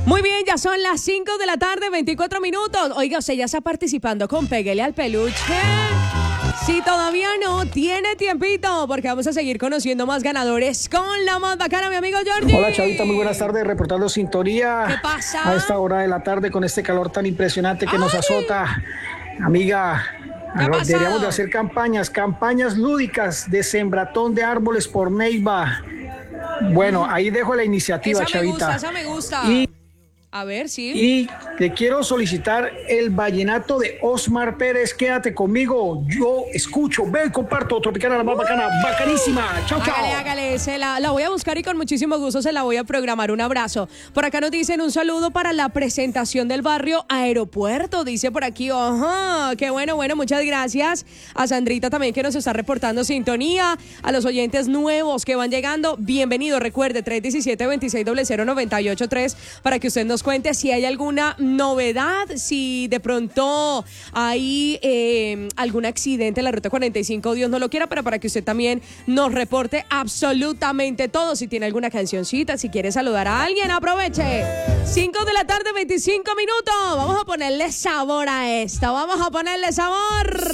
Muy bien, ya son las 5 de la tarde, 24 minutos. Oiga, usted ya está participando con Péguele al Peluche. Si todavía no, tiene tiempito, porque vamos a seguir conociendo más ganadores con la más bacana, mi amigo Jordi. Hola, Chavita, muy buenas tardes, reportando sintonía. ¿Qué pasa? A esta hora de la tarde con este calor tan impresionante que nos azota. Amiga, deberíamos de hacer campañas lúdicas de sembratón de árboles por Neiva. Bueno, ahí dejo la iniciativa, esa Chavita. Esa me gusta. A ver, sí. Y te quiero solicitar el vallenato de Osmar Pérez. Quédate conmigo. Yo escucho, veo y comparto Tropicana, la más bacana, bacanísima. Chao, chao. Hágale. La voy a buscar y con muchísimo gusto se la voy a programar. Un abrazo. Por acá nos dicen un saludo para la presentación del barrio Aeropuerto. Dice por aquí, ajá, qué bueno, muchas gracias. A Sandrita también que nos está reportando sintonía. A los oyentes nuevos que van llegando, bienvenido. Recuerde, 317-2600-983 para que usted nos cuente si hay alguna novedad, si de pronto hay algún accidente en la ruta 45, Dios no lo quiera, pero para que usted también nos reporte absolutamente todo. Si tiene alguna cancioncita, si quiere saludar a alguien, aproveche. 5 de la tarde, 25 minutos. Vamos a ponerle sabor a esto. Vamos a ponerle sabor.